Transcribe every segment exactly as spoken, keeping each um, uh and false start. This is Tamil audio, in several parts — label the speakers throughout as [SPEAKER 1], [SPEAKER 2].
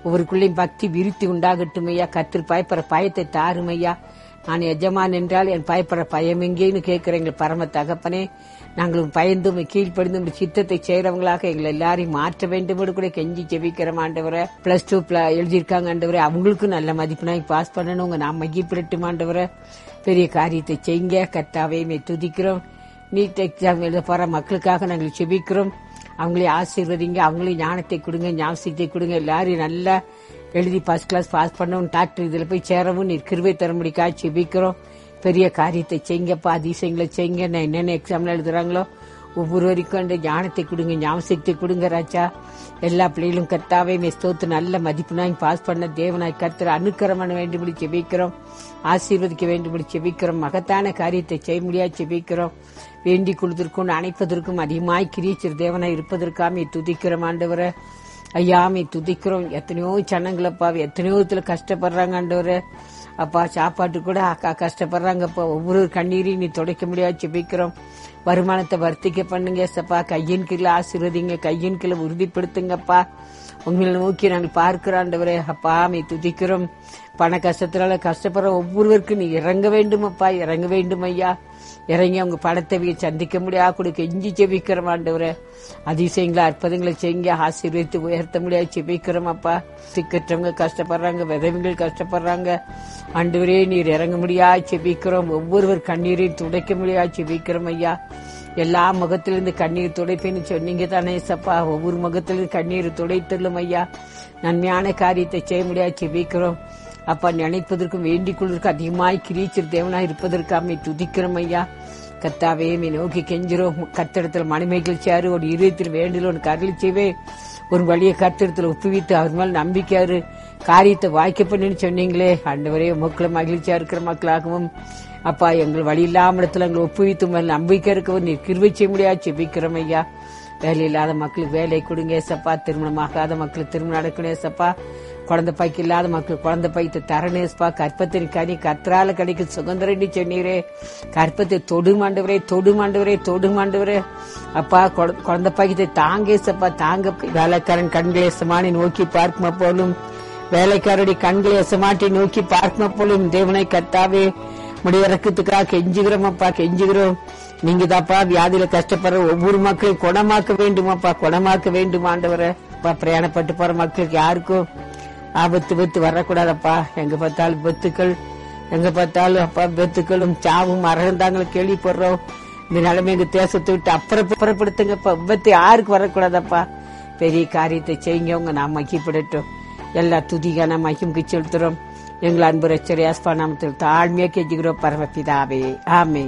[SPEAKER 1] ஒவ்வொருக்குள்ளையும் பக்தி விருத்தி உண்டாகட்டும் ஐயா. கர்த்தர் பயப்படுற பயத்தை தாரும் ஐயா. நான் எஜமான் என்றால் என் பயப்படுற பயம் எங்கேன்னு கேட்கிற எங்கள் பரம தகப்பனே, நாங்களும் பயந்தும் கீழ்ப்படிந்தும் சித்தத்தை செய்யறவங்களாக எங்களை எல்லாரையும் மாற்ற வேண்டும் கூட கெஞ்சி ஜெபிக்கிறோம் ஆண்டவரை. பிளஸ் டூ எழுதியிருக்காங்க ஆண்டவரை, அவங்களுக்கும் நல்ல மதிப்பெண்ணாய் பாஸ் பண்ணணும். நாம் மகிழ்ப்பிடட்டும் ஆண்டவரை. பெரிய காரியத்தை செய்யுங்க கர்த்தாவே. துதிக்கிறோம். நீட் எக்ஸாம் எழுத போற மக்களுக்காக நாங்கள் ஜெபிக்கிறோம். அவங்களே ஆசீர்வதிங்க, அவங்களையும் ஞானத்தை கொடுங்க, ஞாபகத்தை கொடுங்க. எல்லாரும் நல்லா எழுதி ஃபர்ஸ்ட் கிளாஸ் பாஸ் பண்ணவும் டாக்டர் இதுல போய் சேரவும் நீர் கிருபை தர முடிக்கா ஜெபிக்கிறோம். பெரிய காரியத்தை செய்யுங்கப்பா, அதிசயங்களை செய்யுங்க. நான் என்னென்ன எக்ஸாம்ல எழுதுறாங்களோ ஒவ்வொருவருக்கும் அந்த ஞானத்தை கொடுங்க, ஞாபகத்தை கொடுங்க ராஜா. எல்லா பிள்ளைகளும் கர்த்தாவே ஸ்தோத்திர நல்ல மதிப்புனாய் பாஸ் பண்ண தேவனாய் கர்த்தர் அனுக்கிரமம் பண்ண வேண்டும்படி ஜெபிக்கிறோம். ஆசீர்வதிக்க வேண்டும்படி ஜெபிக்கிறோம். மகத்தான காரியத்தை செய்ய முடியாது ஜெபிக்கிறோம். வேண்டிக் கொள்வதற்கும் அணைப்பதற்கும் அதிகமாய் கிரீச்சர் தேவனாய் இருப்பதற்காக துதிக்கிறோம் ஆண்டவரை. ஐயாமே துதிக்கிறோம். எத்தனையோ சனங்களப்பா எத்தனையோ விதத்துல கஷ்டப்படுறாங்க ஆண்டவரை. அப்பா சாப்பாட்டு கூட அக்கா கஷ்டப்படுறாங்கப்பா. ஒவ்வொரு கண்ணீரையும் நீ துடைக்க முடியாது ஜெபிக்கிறோம். வருமானத்தை வர்த்திக்க பண்ணுங்க சப்பா. கையின் கீழே ஆசீர்வதிங்க, கையின் கீழே உறுதிப்படுத்துங்கப்பா. உங்களை நோக்கி நாங்கள் பார்க்கிறோம் ஆண்டவரே. அப்பா நீ துதிக்கிறோம். பண கஷ்டத்தினால கஷ்டப்படுற ஒவ்வொருவருக்கும் நீ இறங்க வேண்டும் அப்பா, இறங்க வேண்டும் ஐயா. இறங்கி அவங்க பணத்தை சந்திக்க முடியா கொடுக்க எஞ்சி ஜெபிக்கிறோம் ஆண்டவரே. அதிசயங்களை அற்புதங்களை செய்யுங்க, ஆசீர்வதித்து உயர்த்த முடியாது ஜெபிக்கிறோம் அப்பா. சிக்கற்றவங்க கஷ்டப்படுறாங்க, விதவைகள் கஷ்டப்படுறாங்க ஆண்டவரே. நீர் இறங்க முடியா ஜெபிக்கிறோம். ஒவ்வொருவர் கண்ணீரையும் துடைக்க முடியா ஜெபிக்கிறோம் ஐயா. எல்லா முகத்திலிருந்து கண்ணீர் துடைப்பேன்னு சொன்னீங்க தானே சப்பா. ஒவ்வொரு முகத்திலிருந்து கண்ணீர் துடைத்தள்ளும் ஐயா. நன்மையான காரியத்தை செய்ய முடியாது ஜெபிக்கிறோம் அப்பா. நினைப்பதற்கும் வேண்டிக் கொள்வதற்கும் அதிகமாய் கிரீச்சர் தேவனாய் இருப்பதற்காக துதிக்கிறோம் ஐயா. கர்த்தாவே மீ நோக்கி கெஞ்சிரோம். கர்த்தரிடத்தில் மணிமைகள் சேரு ஒரு இருதயத்தில் வேண்டில் ஒரு கருளி செய்வே ஒரு வழியை கர்த்தரிடத்தில் ஒப்புவித்து அவர் மேல் நம்பிக்கையாரு காரியத்தை வாய்க்க பண்ணுன்னு சொன்னீங்களே ஆண்டவரே. மக்களை மகிழ்ச்சியா இருக்கிற மக்களாகவும் அப்பா எங்கள் வழி இல்லாம இடத்துல எங்களை ஒப்புவித்து மேல் நம்பிக்கை இருக்கவும் நீர் கிருபை செய்ய முடியாது ஜெபிக்கிறோம் ஐயா. வேலை இல்லாத மக்களுக்கு வேலை கொடுங்க சப்பா. திருமணமாகாத மக்களுக்கு திருமணம் நடக்கணும் சப்பா. குழந்தை பாய்க்கு இல்லாத மக்களுக்கு குழந்தை பாய்த்து தரணேஸ்பா. கற்பத்தின் கனி கற்றால கிடைக்கும் சுதந்திரண்டி சொன்னீரே. கற்பத்தை தொடுமாண்டவரே, தொடுமாண்டவரே, தொடுமாண்டவரே அப்பா. குழந்தை பாய்க்கத்தை தாங்கே சப்பா, தாங்க. வேலைக்காரன் கண்களை எசமானி நோக்கி பார்க்குமா போலும், வேலைக்காரருடைய கண்களை எசமாட்டி நோக்கி பார்க்குமா போலும் தேவனை கர்த்தாவே முடிய இறக்கத்துக்காக கெஞ்சுகிறோம் அப்பா, கெஞ்சுகிறோம். நீங்க தாப்பா வியாதியில கஷ்டப்படுற ஒவ்வொரு மக்களையும் குணமாக்க வேண்டுமாப்பா, குணமாக்க வேண்டும் ஆண்டவரை. பிரயாணப்பட்டு போற மக்களுக்கு யாருக்கும் ஆபத்து பத்து வரக்கூடாதப்பா. எங்க பார்த்தாலும் பெத்துக்கள், எங்க பார்த்தாலும் அப்பா பெத்துக்களும் சாவும் மறந்தாங்களும் கேள்விப்படுறோம். இந்த நிலைமை எங்க தேசத்தை விட்டு அப்புறப்படுத்துங்கப்பா. விபத்து யாருக்கு வரக்கூடாதப்பா. பெரிய காரியத்தை செய்யுங்க. உங்க நாம் மகிப்படட்டும். எல்லா துதிகான மகிமுக்கு செலுத்துறோம். எங்கள் அன்பு ரச்சரியாஸ்பா நாமத்தில் தாழ்மையா கெஞ்சுகிறோம் பரமபிதாவே, ஆமென்.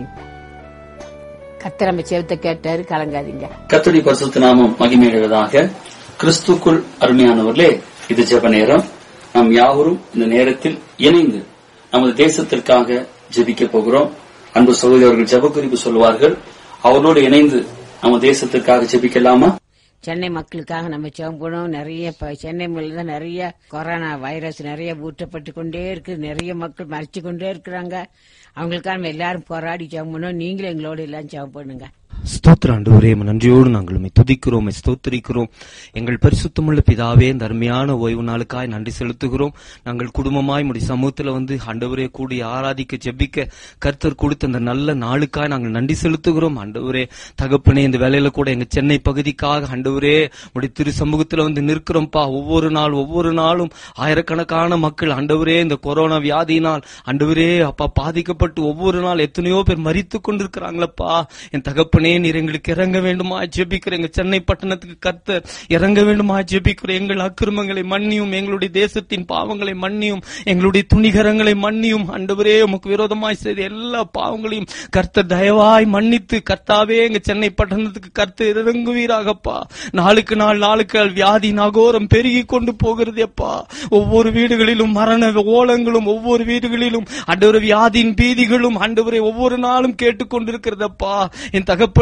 [SPEAKER 1] கர்த்தர் நம்ம செவத்தை கேட்டாரு, கலங்காதீங்க.
[SPEAKER 2] கர்த்தருடைய பரிசுத்த நாமம் மகிமையடைவதாக. கிறிஸ்துக்குள் அருமையானவர்களே, இது ஜெப நேரம். நாம் யாவரும் இந்த நேரத்தில் இணைந்து நமது தேசத்திற்காக ஜெபிக்க போகிறோம். அன்பு சகோதரர்கள் ஜெப குறிப்பு சொல்வார்கள். அவரோடு இணைந்து நம்ம தேசத்திற்காக ஜெபிக்கலாமா?
[SPEAKER 1] சென்னை மக்களுக்காக நம்ம ஜெபம் பண்ணோம். நிறைய சென்னை மேல தான் நிறைய கொரோனா வைரஸ் நிறைய ஊற்றப்பட்டு கொண்டே இருக்கு. நிறைய மக்கள் மறைச்சு கொண்டே இருக்கிறாங்க. அவங்களுக்காக நம்ம எல்லாரும் போராடி ஜெபம் பண்ணோம். நீங்களும் எங்களோட எல்லாம் ஜெபம் பண்ணுங்க.
[SPEAKER 3] ஸ்தோத்திர ஆண்டவரே, நன்றியோடு நாங்கள் துதிக்கிறோம், ஸ்தோத்திரிக்கிறோம். எங்கள் பரிசுத்தமுள்ள பிதாவே, இந்த அருமையான ஓய்வு நாளுக்காய் நன்றி செலுத்துகிறோம். நாங்கள் குடும்பமாய் முடி சமூகத்துல வந்து ஆண்டவரே கூடி ஆராதிக்க ஜெபிக்க கர்த்தர் கொடுத்த அந்த நல்ல நாளுக்காய் நாங்கள் நன்றி செலுத்துகிறோம். ஆண்டவரே தகப்பனே, இந்த வேலையில கூட எங்க சென்னை பகுதிக்காக ஆண்டவரே முடி திரு சமூகத்துல வந்து நிற்கிறோம்ப்பா. ஒவ்வொரு நாள் ஒவ்வொரு நாளும் ஆயிரக்கணக்கான மக்கள் ஆண்டவரே இந்த கொரோனா வியாதியினால் ஆண்டவரே அப்பா பாதிக்கப்பட்டு ஒவ்வொரு நாள் எத்தனையோ பேர் மரித்து கொண்டிருக்கிறாங்களப்பா. என் தகப்பனே, நீர் எங்களுக்கு இறங்க வேண்டுமா ஜெபிக்கிறேன். எங்க சென்னை பட்டணத்துக்கு கர்த்தர் இறங்க வேண்டுமா ஜெபிக்கிறேன். எங்கள் அக்கிரமங்களை மன்னியும், எங்களுடைய தேசத்தின் பாவங்களை மன்னியும், எங்களுடைய துணிகரங்களை மன்னியும். ஆண்டவரே, உமக்கு விரோதமாய் செய்த எல்லா பாவங்களையும் கர்த்தர் தயவாய் மன்னித்து கர்த்தாவே எங்க சென்னை பட்டணத்துக்கு கர்த்தர் இறங்குவீராகப்பா. நாளுக்கு நாள் நாளுக்கு நாள் வியாதி நகோரம் பெருகி கொண்டு போகிறது அப்பா. ஒவ்வொரு வீடுகளிலும் மரண ஓலங்களும், ஒவ்வொரு வீடுகளிலும் ஆண்டவரே வியாதியின் பீதிகளும் ஆண்டவரே ஒவ்வொரு நாளும் கேட்டுக்கொண்டிருக்கிறதப்பா. என் தகப்பனே,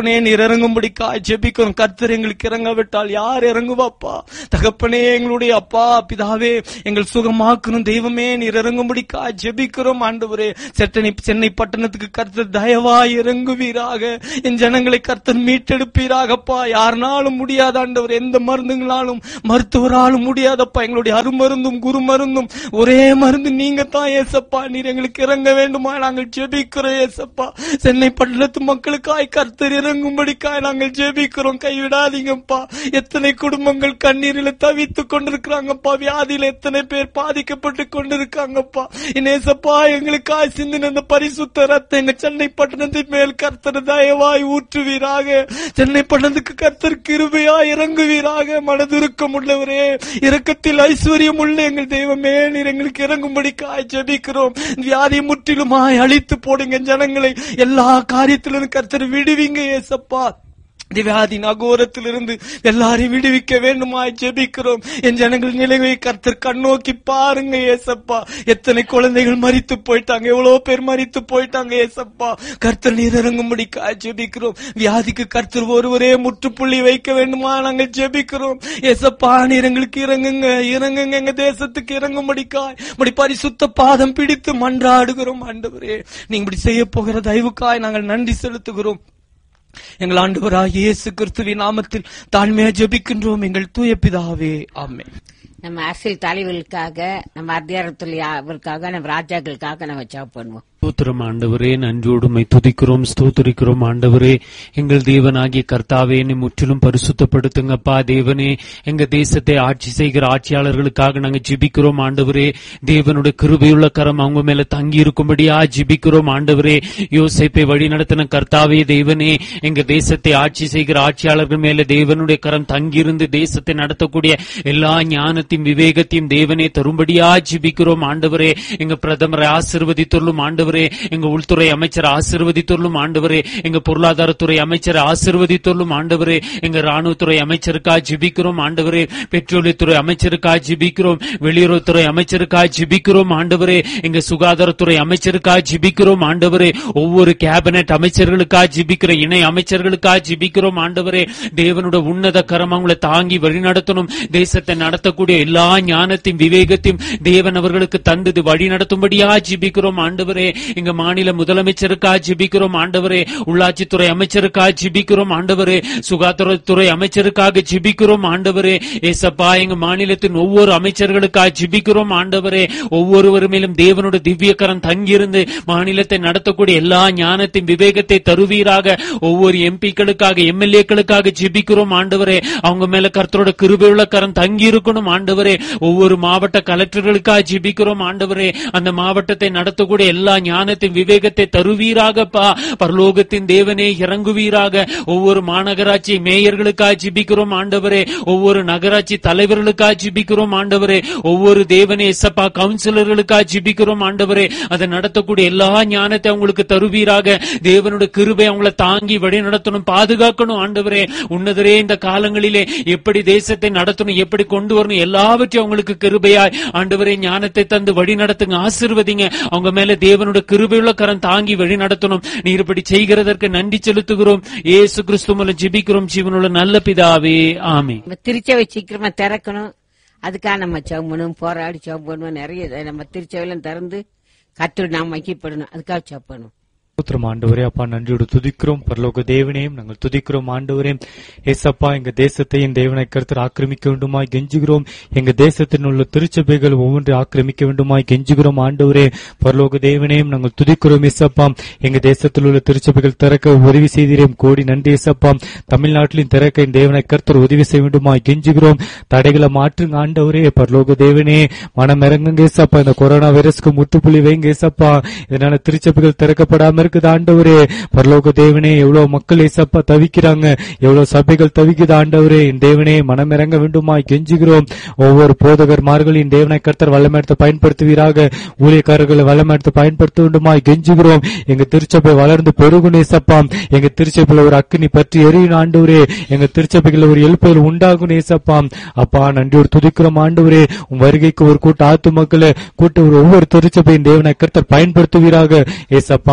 [SPEAKER 3] தகப்பனே நீர் இறங்கும்படிக்கா ஜெபிக்கிறோம். கர்த்தர் எங்களுக்கு இறங்காவிட்டால் யார் இறங்குவாப்பா? தகப்பனே எங்களுடைய அப்பா பிதாவே எங்கள் சுகமாக்கணும் தெய்வமே, நீர் இறங்கும்படிக்கா ஜெபிக்கிறோம் ஆண்டவரே. சென்னை சென்னை பட்டணத்துக்கு கர்த்தர் தயவாய் இறங்குவீராக. என் ஜனங்களை கர்த்தர் மீட்டெடுப்பீராகப்பா. யாருனாலும் முடியாத ஆண்டவர், எந்த மருந்துங்களாலும் மருத்துவராலும் முடியாதப்பா. எங்களுடைய அருமருந்தும் குரு மருந்தும் ஒரே மருந்து நீங்க தான் ஏசப்பா. நீர் எங்களுக்கு இறங்க வேண்டுமா நாங்கள் ஜெபிக்கிறோம் ஏசப்பா. சென்னை பட்டணத்து மக்களுக்காய் கர்த்தர் இறங்கும்படிக்காய் நாங்கள் ஜெபிக்கிறோம். கைவிடாதீங்கப்பா. எத்தனை குடும்பங்கள் கண்ணீரில் தவித்துக் கொண்டிருக்கிறாங்கப்பா. வியாதியில எத்தனை பேர் பாதிக்கப்பட்டு கொண்டிருக்காங்கப்பா. இனேசப்பா எங்களுக்காய் சிந்தின அந்த பரிசுத்த ரத்தம் எங்க சென்னை பட்டணத்தின் மேல் கர்த்தர் தயவாய் ஊற்றுவீராக. சென்னை பட்டணத்துக்கு கர்த்தர் கிருபையா இறங்குவீராக. மனதுருக்கம் உள்ளவரே, இரக்கத்தில் ஐஸ்வர்யம் உள்ள எங்கள் தெய்வமே, நீர் எங்களுக்கு இறங்கும்படிக்காய் ஜெபிக்கிறோம். வியாதி முற்றிலுமாய் அழித்து போடுங்க ஜனங்களை. எல்லா காரியத்திலும் கர்த்தர் விடுவீங்க ஏசப்பா. வியாதி அகோரத்திலிருந்து எல்லாரையும் விடுவிக்க வேண்டுமாய் ஜெபிக்கிறோம். என் ஜனங்கள் நிலையை கர்த்தர் கண்ணோக்கி பாருங்க ஏசப்பா. எத்தனை குழந்தைகள் மரித்து போயிட்டாங்க, எவ்வளவு பேர் மரித்து போயிட்டாங்க ஏசப்பா. கர்த்தர் நீர் இறங்கும்படிக்கா ஜெபிக்கிறோம். வியாதிக்கு கர்த்தர் ஒருவரே முற்றுப்புள்ளி வைக்க வேண்டுமா நாங்கள் ஜெபிக்கிறோம் ஏசப்பா. நீர் எங்களுக்கு இறங்குங்க, இறங்குங்க. எங்க தேசத்துக்கு இறங்கும்படிக்காய் இப்படி பரிசுத்த பாதம் பிடித்து மன்றாடுகிறோம் ஆண்டவரே. நீங்க இப்படி செய்ய போகிற தயவுக்காய் நாங்கள் நன்றி செலுத்துகிறோம். எங்கள் ஆண்டவராகிய இயேசு கிறிஸ்துவின் நாமத்தில் தாழ்மையா ஜெபிக்கின்றோம் எங்கள் தூய பிதாவே, ஆமென்.
[SPEAKER 1] நம்ம அரசியல் தலைவர்களுக்காக, நம்ம அதிகாரத்தில் அவருக்காக, நம்ம ராஜாக்களுக்காக நம்ம ஜெபம் பண்ணுவோம்.
[SPEAKER 4] ஸ்தோத்திரம் ஆண்டவரே, நன்றியோடுமை துதிக்கிறோம், ஸ்தோத்திரிக்கிறோம் ஆண்டவரே. எங்கள் தேவனாகிய கர்த்தாவே, என்னை முற்றிலும் பரிசுத்தப்படுத்துங்கப்பா. தேவனே, எங்க தேசத்தை ஆட்சி செய்கிற ஆட்சியாளர்களுக்காக நாங்க ஜிபிக்கிறோம் ஆண்டவரே. தேவனுடைய கிருபையுள்ள கரம் அவங்க மேல தங்கி இருக்கும்படியா ஜிபிக்கிறோம் ஆண்டவரே. யோசேப்பை வழி நடத்தின கர்த்தாவே தேவனே, எங்க தேசத்தை ஆட்சி செய்கிற ஆட்சியாளர்கள் மேல தேவனுடைய கரம் தங்கியிருந்து தேசத்தை நடத்தக்கூடிய எல்லா ஞானத்தையும் விவேகத்தையும் தேவனே தரும்படியா ஜிபிக்கிறோம் ஆண்டவரே. எங்க பிரதமரை ஆசீர்வதித்துள்ளும் ஆண்டவரே. எங்க உள்துறை அமைச்சர் ஆசீர்வதித்துள்ளும் ஆண்டவரே. எங்க பொருளாதாரத்துறை அமைச்சர் ஆசீர்வதித்துள்ளும் ஆண்டவரே. எங்க ராணுவத்துறை அமைச்சருக்காக ஜிபிக்கிறோம் ஆண்டவரே. பெட்ரோலியத்துறை அமைச்சருக்காக ஜிபிக்கிறோம். வெளியுறவுத்துறை அமைச்சருக்காக ஜிபிக்கிறோம் ஆண்டவரே. எங்க சுகாதாரத்துறை அமைச்சருக்காக ஜிபிக்கிறோம் ஆண்டவரே. ஒவ்வொரு கேபினெட் அமைச்சர்களுக்காக ஜிபிக்கிற இணை அமைச்சர்களுக்காக ஜிபிக்கிறோம் ஆண்டவரே. தேவனுடைய உன்னத கரம் அவங்களை தாங்கி வழிநடத்தணும். தேசத்தை நடத்தக்கூடிய எல்லா ஞானத்தையும் விவேகத்தையும் தேவன் அவர்களுக்கு தந்தது வழி நடத்தும்படியா ஜிபிக்கிறோம் ஆண்டவரே. எங்க மாநில முதலமைச்சருக்காக ஜிபிக்கிறோம் ஆண்டவரே. உள்ளாட்சித்துறை அமைச்சருக்காக ஜிபிக்கிறோம் ஆண்டவரே. சுகாதாரத்துறை அமைச்சருக்காக ஜிபிக்கிறோம் ஆண்டவரே. ஏசப்பா, எங்க மாநிலத்தின் ஒவ்வொரு அமைச்சர்களுக்காக ஜிபிக்கிறோம் ஆண்டவரே. ஒவ்வொருவர் மேலும் தேவனுடைய திவ்யக்கரம் தங்கியிருந்து மாநிலத்தை நடத்தக்கூடிய எல்லா ஞானத்தின் விவேகத்தை தருவீராக. ஒவ்வொரு எம்பிக்களுக்காக எம்எல்ஏக்களுக்காக ஜிபிக்கிறோம் ஆண்டவரே. அவங்க மேல கர்த்தரோட கிருபையுள்ள கரம் தங்கி இருக்கணும் ஆண்டவரே. ஒவ்வொரு மாவட்ட கலெக்டர்களுக்காக ஜிபிக்கிறோம் ஆண்டவரே. அந்த மாவட்டத்தை நடத்தக்கூடிய எல்லா ஞானத்தின் விவேகத்தை தருவீராகப்பா. பரலோகத்தின் தேவனே இறங்குவீராக. ஒவ்வொரு மாநகராட்சி மேயர்களுக்காக ஜிபிக்கிறோம் ஆண்டவரே. ஒவ்வொரு நகராட்சி தலைவர்களுக்காக ஜிபிக்கிறோம் ஆண்டவரே. ஒவ்வொரு தேவனே எசப்பா கவுன்சிலர்களுக்காக ஜிபிக்கிறோம் ஆண்டவரே. அதை நடத்தக்கூடிய எல்லா ஞானத்தை அவங்களுக்கு தருவீராக. தேவனுடைய கிருபை அவங்களை தாங்கி வழி நடத்தணும், பாதுகாக்கணும் ஆண்டவரே. உன்னதரே, இந்த காலங்களிலே எப்படி தேசத்தை நடத்தணும், எப்படி கொண்டு வரணும், எல்லாவற்றையும் அவங்களுக்கு கிருபையாய் ஆண்டவரே ஞானத்தை தந்து வழி நடத்துங்க, ஆசீர்வதிங்க. அவங்க மேல தேவனுடைய கிருபையுள்ள கரம் தாங்கி வழி நடத்தணும். நீர் இப்படி செய்கிறதற்கு நன்றி செலுத்துகிறோம். இயேசு கிறிஸ்து மூலம் ஜெபிக்கிறோம் ஜீவனுள்ள நல்ல பிதாவே, ஆமென்.
[SPEAKER 1] திருச்சபை சீக்கிரமா திறக்கணும். அதுக்காக நம்ம ஜெபம் பண்ணுவோம், போராடி ஜெபம் பண்ணுவோம். நிறைய நம்ம திருச்சபையெல்லாம் திறந்து கர்த்தர் நாம மகிமைப்படணும். அதுக்காக ஜெபம் பண்ணுவோம்.
[SPEAKER 5] ஸ்தோத்திரம் ஆண்டவரே. அப்பா நன்றியோடு துதிக்கிறோம். பரலோக தேவனையும் நாங்கள் துதிக்கிறோம் ஆண்டவரே. ஏசப்பா, எங்க தேசத்தையும் தேவனை கர்த்தர் ஆக்கிரமிக்க வேண்டுமாய் கெஞ்சுகிறோம். எங்க தேசத்தில் உள்ள திருச்சபைகள் ஒவ்வொன்றை ஆக்கிரமிக்க வேண்டுமாய் கெஞ்சுகிறோம் ஆண்டவரே. பரலோக தேவனையும் நாங்கள் துதிக்கிறோம் ஏசப்பா. எங்க தேசத்தில் உள்ள திருச்சபைகள் திறக்க உதவி செய்தீரேன், கோடி நன்றி ஏசப்பா. தமிழ்நாட்டிலும் திறக்க தேவனை கர்த்தர் உதவி செய்ய வேண்டுமாய் கெஞ்சுகிறோம். தடைகளை மாற்றுங்க ஆண்டவரே. பரலோக தேவனே, மனம் இறங்குங்க ஏசப்பா. இந்த கொரோனா வைரஸ்க்கு முற்றுப்புள்ளி வைங்க ஏசப்பா. இதனால திருச்சபைகள் திறக்கப்படாம இருக்குது ஆண்டவரே. பரலோக தேவனே, எவ்வளவு மக்கள் ஏசப்பா தவிக்கிறாங்க, எவ்வளவு சபைகள் தவிக்குது ஆண்டவரே. என் தேவனே, மனம் இறங்க வேண்டுமாய் கெஞ்சுகிறோம். ஒவ்வொரு போதகர்மார்களின் தேவனை கர்த்தர் வல்லமெடுத்து பயன்படுத்துவீராக. ஊழியக்காரர்களை வல்லமெடுத்து பயன்படுத்த வேண்டுமாய் கெஞ்சுகிறோம். எங்க திருச்சபை வளர்ந்து பெருகும் ஏசப்பா. எங்க திருச்சபையில ஒரு அக்கினி பற்றி எரியும் ஆண்டவரே. எங்க திருச்சபைகள் ஒரு எழுப்புதல் உண்டாகும் ஏசப்பா. அப்பா நன்றியோடு துதிக்கிறோம் ஆண்டவரே. உன் வருகைக்கு ஒரு கூட்ட ஆத்து மக்களை கூட்ட ஒரு ஒவ்வொரு திருச்சபையின் தேவனை கர்த்தர் பயன்படுத்துவீராக ஏசப்பா. நன்றியோடு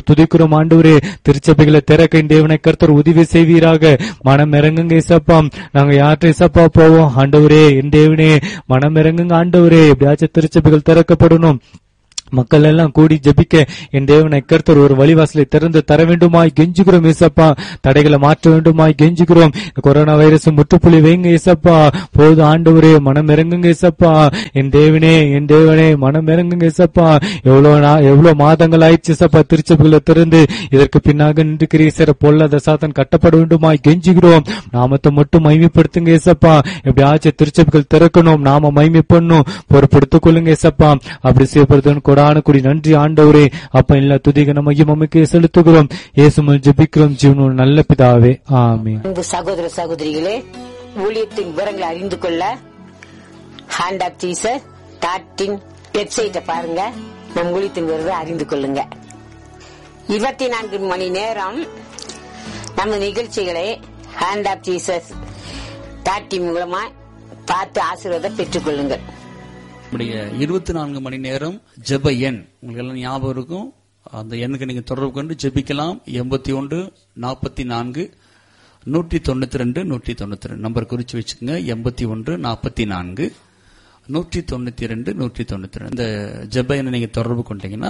[SPEAKER 5] துதிக்கிறோம் ஆண்டவரே. திருச்சபைகளை திறக்க தேவனை கர்த்தர் உதவி செய்வீராக. மனம் இறங்குங்க ஏசப்பா. நாங்க யார்கிட்ட ஏசப்பா போவோம் ஆண்டவரே? என் தேவனே மனம் இறங்குங்க ஆண்டவரே. எப்படியாச்சும் திருச்சபைகள் திறக்கப்படணும். மக்கள் எல்லாம் கூடி ஜெபிக்க என் தேவனை கர்த்தர் ஒரு வழிவாசலை திறந்து தர வேண்டுமாய் கெஞ்சுகிறோம் ஏசப்பா. தடைகளை மாற்ற வேண்டுமாய் கெஞ்சுகிறோம். கொரோனா வைரஸ் முற்றுப்புள்ளி வைங்க ஏசப்பா. போது ஆண்டவரே மனம் இறங்குங்க ஏசப்பா. என் தேவனே என் தேவனே மனம் இறங்குங்க ஏசப்பா. எவ்வளவு எவ்வளவு மாதங்கள் ஆயிடுச்சு ஏசப்பா திருச்சபைகளை திறந்து. இதற்கு பின்னாக நின்று கிரீசர பொல்லாத சாத்தான் கட்டப்பட வேண்டுமாய் கெஞ்சுகிறோம். நாமத்தை மட்டும் மைமைப்படுத்துங்க ஏசப்பா. எப்படியாச்சும் திருச்சபைகள் திறக்கணும். நாம மைமை பண்ணும் பொறுப்படுத்திக் கொள்ளுங்க ஏசப்பா. அப்படி செய்யப்படுத்த கூடி நன்றி ஆண்டவரே. அப்ப எல்லா துதிக மையம் அமைக்க செலுத்துகிறோம். இயேசுவில் ஜெபிக்கிறோம் ஜீவனோடு நல்ல பிதாவே, ஆமென்.
[SPEAKER 1] அன்பு சகோதர சகோதரிகளே, ஊழியத்தின் விவரங்களை அறிந்து கொள்ள hand of Jesus dot in வெப்சைட்டை பாருங்க. நம் ஊழியத்தின் விவரத்தை அறிந்து கொள்ளுங்க. இருபத்தி நான்கு மணி நேரம் நம்ம நிகழ்ச்சிகளை hand of Jesus dot in மூலமா பார்த்து ஆசீர்வாதம் பெற்றுக் கொள்ளுங்கள்.
[SPEAKER 2] நம்முடைய இருபத்தி நான்கு மணி நேரம் ஜெப எண் உங்களுக்கு எல்லாம் ஞாபகம் இருக்கும். அந்த எண்ணுக்கு நீங்க தொடர்பு கொண்டு ஜெபிக்கலாம். எண்பத்தி ஒன்று நாற்பத்தி நான்கு நூற்றி தொண்ணூத்தி ரெண்டு நூற்றி தொண்ணூத்தி ரெண்டு நம்பர் குறிச்சு வச்சுக்கோங்க. எண்பத்தி ஒன்று நாற்பத்தி நான்கு நூற்றி தொண்ணூத்தி ரெண்டு நூற்றி தொண்ணூத்தி ரெண்டு இந்த ஜெப எண்ணை நீங்க தொடர்பு கொண்டீங்கன்னா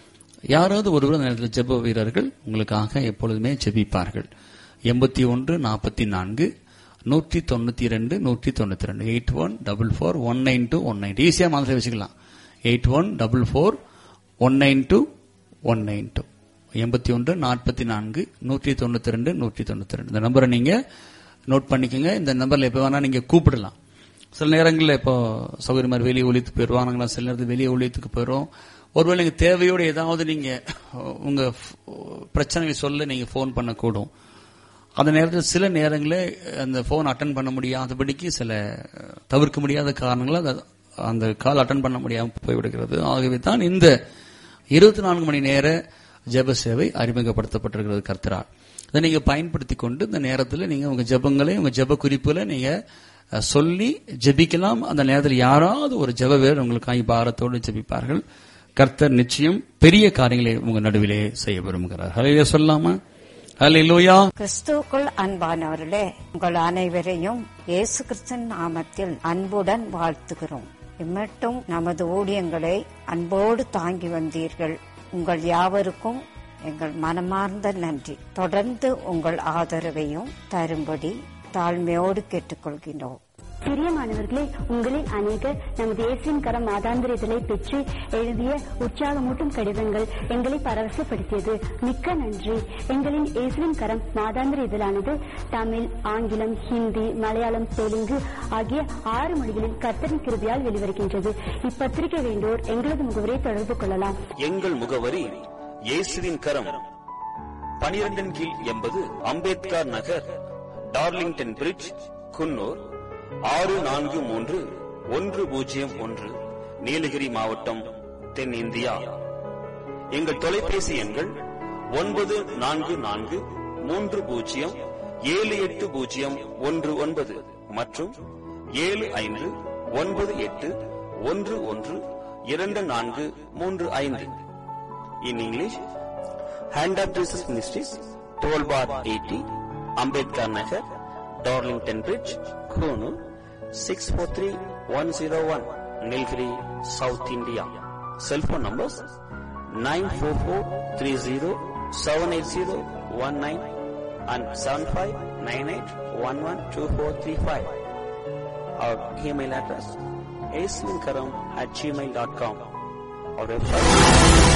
[SPEAKER 2] யாராவது ஒருவர் அந்த நேரத்தில் ஜெப வீரர்கள் உங்களுக்காக எப்பொழுதுமே ஜெபிப்பார்கள். எண்பத்தி ஒன்று நாற்பத்தி நான்கு நூற்றி தொண்ணூத்தி ரெண்டு நூற்றி தொண்ணூத்தி ரெண்டு eight one double four one nine two one nine ஈஸியா மாதிரி வச்சுக்கலாம். Eight one double four one nine two one nine two எண்பத்தி ஒன்று நாற்பத்தி நான்கு நூற்றி தொண்ணூத்தி ரெண்டு நூற்றி தொண்ணூத்தி ரெண்டு இந்த நம்பரை நீங்க நோட் பண்ணிக்கோங்க. இந்த நம்பர்ல எப்ப வேணா நீங்க கூப்பிடலாம். சில நேரங்களில் இப்போ சௌகரிய மாதிரி வெளியே ஒழித்துக்கு போயிடுவாங்களா, சில நேரத்தில் வெளியே ஒழித்துக்கு போயிடும். ஒருவேளை நீங்க தேவையோடு ஏதாவது நீங்க உங்க பிரச்சனைகளை சொல்ல நீங்க போன் பண்ணக்கூடும். அந்த நேரத்தில் சில நேரங்களில் அந்த போன் அட்டன் பண்ண முடியாதபடிக்கு சில தவிர்க்க முடியாத காரணங்களால் அந்த கால் அட்டன் பண்ண முடியாமல் போய்விடுகிறது. ஆகவே தான் இந்த இருபத்தி நான்கு மணி நேர ஜெப சேவை அறிமுகப்படுத்தப்பட்டிருக்கிறது கர்த்தரால். இதை நீங்க பயன்படுத்தி கொண்டு இந்த நேரத்தில் நீங்க உங்க ஜெபங்களை உங்க ஜெப குறிப்புகளை நீங்க சொல்லி ஜெபிக்கலாம். அந்த நேரத்தில் யாராவது ஒரு ஜெப வீரர் உங்களுக்காக பாரத்தோடு ஜெபிப்பார்கள். கர்த்தர் நிச்சயம் பெரிய காரியங்களை உங்க நடுவிலே செய்ய விரும்புகிறார். ஹல்லேலூயா சொல்லாமா? ஹல்லேலூயா.
[SPEAKER 6] கிறிஸ்துவுக்குள் அன்பானவர்களே, உங்கள் அனைவரையும் இயேசு கிறிஸ்துவின் நாமத்தில் அன்புடன் வாழ்த்துகிறோம். இம்மட்டும் நமது ஊழியங்களை அன்போடு தாங்கி வந்தீர்கள். உங்கள் யாவருக்கும் எங்கள் மனமார்ந்த நன்றி. தொடர்ந்து உங்கள் ஆதரவையும் தரும்படி தாழ்மையோடு கேட்டுக்கொள்கிறோம்.
[SPEAKER 7] பிரியமானவர்களே, உங்களில் அநேகர் நமது இயேசுவின் கரம் மாதாந்திர இதழை பெற்று எழுதிய உற்சாகமூட்டும் கடிதங்கள் எங்களை பரவசப்படுத்தியது. மிக்க நன்றி. எங்களின் இயேசுவின் கரம் மாதாந்திர இதழானது தமிழ், ஆங்கிலம், ஹிந்தி, மலையாளம், தெலுங்கு ஆகிய ஆறு மொழிகளில் கர்த்தரின் கிருபையால் வெளிவருகின்றது. இப்பத்திரிகை வேண்டோர் எங்களது முகவரியை தொடர்பு கொள்ளலாம்.
[SPEAKER 8] எங்கள் முகவரி இயேசுவின் கரம், பனிரெண்டின் கீழ் எண்பது அம்பேத்கர் நகர், டார்லிங்டன் பிரிட்ஜ், குன்னூர் ஆறு நான்கு மூன்று ஒன்று பூஜ்ஜியம் ஒன்று, நீலகிரி மாவட்டம், தென்னிந்தியா. எங்கள் தொலைபேசி எண்கள் ஒன்பது நான்கு நான்கு மூன்று பூஜ்ஜியம் ஏழு எட்டு பூஜ்ஜியம் ஒன்று ஒன்பது மற்றும் ஏழு ஐந்து ஒன்பது எட்டு ஒன்று ஒன்று இரண்டு நான்கு மூன்று ஐந்து. In English, hand of Jesus ministries, twelve bar eighty, Ambedkar Nagar, Darlington bridge, Coonoor six four three one zero one, Nilgiri, South India. Cell phone numbers nine four four three zero seven eight zero one nine and seven five nine eight one one two four three five. Our email address ace vinkaram at gmail dot com. Our website